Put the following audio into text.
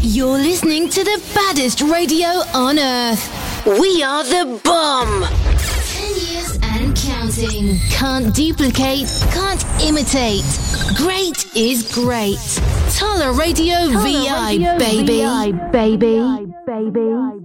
You're listening to the baddest radio on earth. We are the bomb. 10 years and counting. Can't duplicate, can't imitate. Great is great. Tala Radio VI, baby.